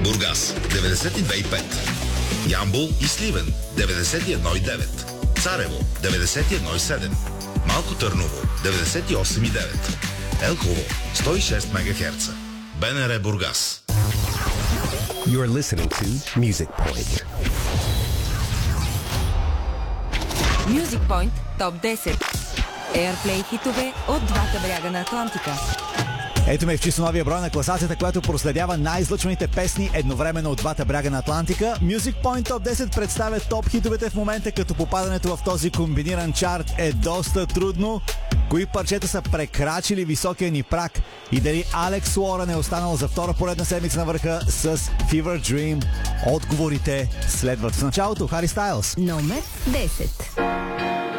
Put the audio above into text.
Бургас 92,5. Ямбол и Сливен 91,9. Царево 91,7. Малко Търново 98,9. Елхово 106 МГц. БНР Бургас. You're listening to Music Point. Music Point Топ 10. Airplay хитове от двата бряга на Атлантика. Ето ме в чисто новия брой на класацията, която проследява най-излъчваните песни едновременно от двата бряга на Атлантика. Music Point Top 10 представя топ хитовете в момента, като попадането в този комбиниран чарт е доста трудно. Кои парчета са прекрачили високия ни прак и дали Алекс Уорън е останал за втора поредна седмица на върха с Fever Dream? Отговорите следват. В началото Хари Стайлс. Номер 10.